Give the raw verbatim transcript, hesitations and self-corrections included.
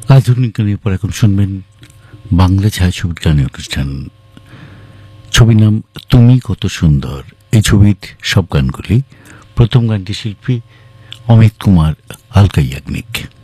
আধুনিক গানের পর এখন শুনবেন বাংলা ছায়াছবির গানের অনুষ্ঠান। ছবির নাম তুমি কত সুন্দর। এই ছবির সব গানগুলি। প্রথম গানটি শিল্পী অমিত কুমার আলকা ইয়াগনিক।